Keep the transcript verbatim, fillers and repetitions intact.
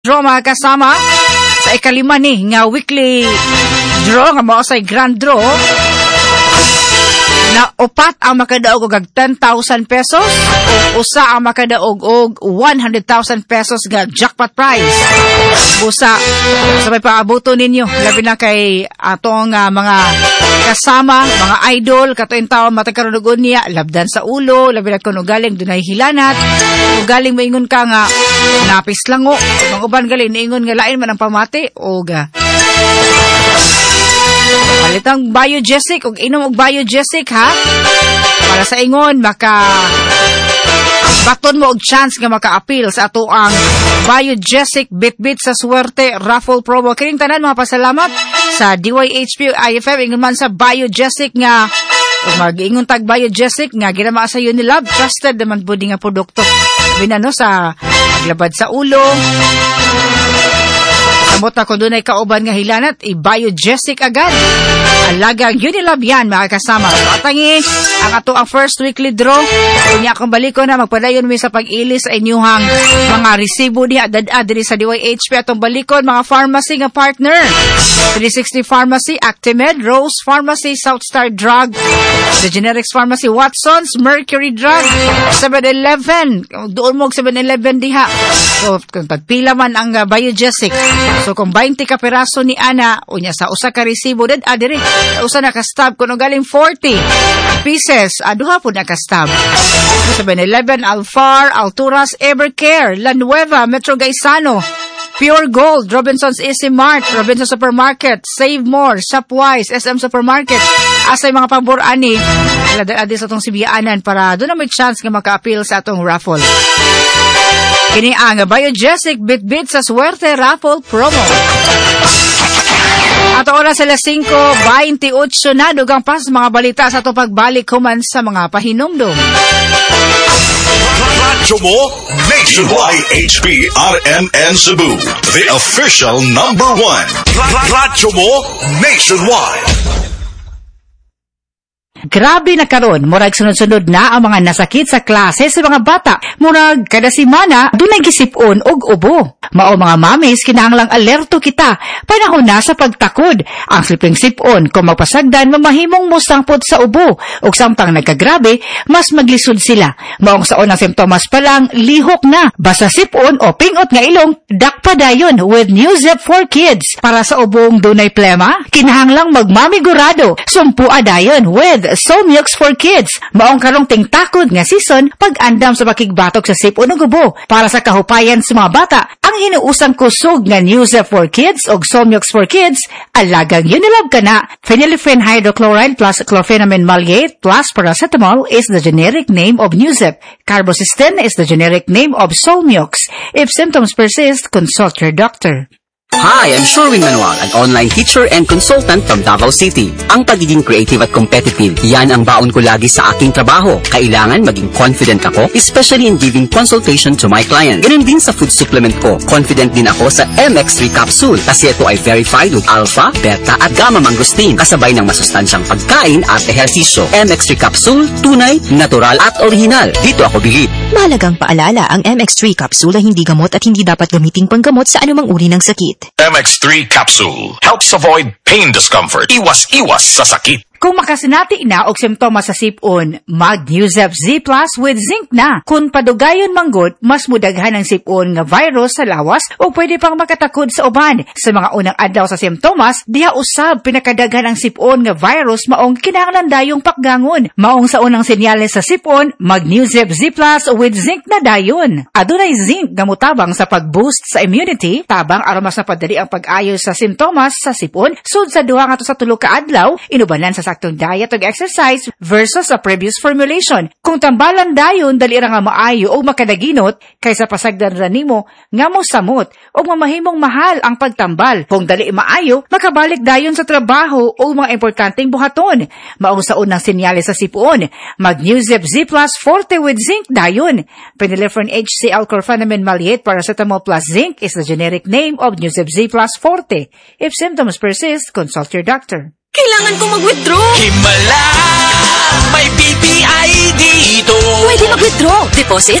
Draw mga kasama sa ikalima ni nga weekly draw nga mao say grand draw na upat ang makadaog og ten thousand pesos o usa ang makadaog og one hundred thousand pesos nga jackpot prize. Busa sabay paabuto ninyo labi na kay atong uh, mga kasama, mga idol katuin taon matagkaroon og unya labdan sa ulo, labi na kuno galing dunay hilanat, o galing maingon ka nga napis lango, mga uban galing ingon nga lain man ang pamati o ga palitang biogesic og inom og biogesic ha para sa ingon maka baton mo og chance nga maka-appeal sa ato ang biogesic bit-bit sa swerte raffle promo. Kining tanan mga pasalamat sa D Y H P I F M ingon man sa biogesic nga mag-ingon tag biogesic nga ginama sa Unilab, trusted naman po nga produkto binano sa paglabad sa ulo. Samot na kung doon ay kauban nga hilanat, i-biogesic agad. Alagang Unilab yan, mga kasama. Patangi, ang ato ang first weekly draw. Kunya akong baliko na, magpadayon mi sa pag-ilis sa inyuhang mga resibo niya, adad-adri sa D Y H P. Atong balikon, mga pharmacy nga partner. three sixty Pharmacy, Actimed, Rose Pharmacy, Southstar Drug, The Generics Pharmacy, Watson's, Mercury Drug, seven eleven. Doon mo seven eleven diha. So, kung tagpila man ang uh, biogesic. So kung twenty ka peraso ni ana unya sa usa ka resibo dad adiri usa na ka stab kuno galing forty pieces aduha pud na ka stab. seven eleven, Alfar, Alturas, Evercare, La Nueva, Metro Gaisano, Pure Gold, Robinson's Easy Mart, Robinsons Supermarket, Save More, Shopwise, S M Supermarket. Asay mga pabor ani adi sa atong sibiyaanan para doon na may chance nga maka-appeal sa atong raffle. Kini ang biogesic bit-bit sa swerte raffle promo. Ato oras sa alas singko twenty-eight na dugang pas mga balita sa ato pagbalik human sa mga pahinumdum. Radyo mo Nationwide H P R M N Cebu, the official number one. Radyo mo Nationwide. Grabe na karon, murag sunod-sunod na ang mga nasakit sa klase sa mga bata. Murag kada semana dunay gisipon og ubo. Mao mga mamis kinahanglang alerto kita. Panahon na sa pagtakod. Ang sliping sipon kung magpasagdan mamahimong mosangpot sa ubo ug samtang nagkagrabe mas maglisod sila. Maong sa unang simptomas pa lang lihok na. Basta sipon o pingot nga ilong dakpa dayon with Newzep for Kids. Para sa ubong dunay plema, kinahanglang magmamigurado. Sumpua dayon with Somyux for Kids. Maong karong tingtakod nga season pag-andam sa pakigbatok sa sipon ug ubo. Para sa kahupayan sa mga bata, ang hinuusang kusog nga Newzep for Kids ug Somyux for Kids, alagang Unilab ka na. Phenylephrine hydrochloride plus chlorpheniramine maleate plus paracetamol is the generic name of Newzep. Carbocysteine is the generic name of Somyux. If symptoms persist, consult your doctor. Hi, I'm Sherwin Manuel, an online teacher and consultant from Davao City. Ang pagiging creative at competitive, yan ang baon ko lagi sa aking trabaho. Kailangan maging confident ako, especially in giving consultation to my clients. Ganun din sa food supplement ko. Confident din ako sa M X three capsule kasi ito ay verified with alpha, beta at gamma mangosteen. Kasabay ng masustansyang pagkain at ehersisyo. M X three capsule, tunay, natural at original. Dito ako bilib. Mahalagang paalala, ang M X three capsule ay hindi gamot at hindi dapat gamiting panggamot sa anumang uri ng sakit. M X three capsule helps avoid pain discomfort. Iwas-iwas sa sakit. Kung makasinati na og simptomas sa sipon, mag-Newzep Z Plus with zinc na. Kung padugayon manggod, mas mudaghan ang sipon nga virus sa lawas o pwede pang makatakod sa uban. Sa mga unang adlaw sa simptomas, diha usab pinakadaghan ang sipon nga virus maong kinahanglan dayong pakgangon. Maong sa unang senyales sa sipon, mag-Newzep Z Plus with zinc na dayon. Adunay zinc nga mutabang sa pag-boost sa immunity, tabang aron mas napadali ang pag-ayos sa simptomas sa sipon sud sa duha ngadto sa tulo ka adlaw, inubanan sa saktong diet ug exercise versus sa previous formulation. Kung tambalan dayon dali ra nga maayo o makadaginot kaysa pasagdan ra nimo nga mo samot o mamahimong mahal ang pagtambal. Kung dali maayo, makabalik dayon sa trabaho o mga importanteng buhaton. Maong sa unang senyales sa sipon, mag-Newzep Z Plus Forte with zinc dayon. Phenylephrine H C L chlorpheniramine maleate paracetamol plus zinc is the generic name of Newzep Z Plus Forte. If symptoms persist, consult your doctor. Kailangan ko mag-withdraw. Himala! May B P I dito. Pwede mag-withdraw, deposit,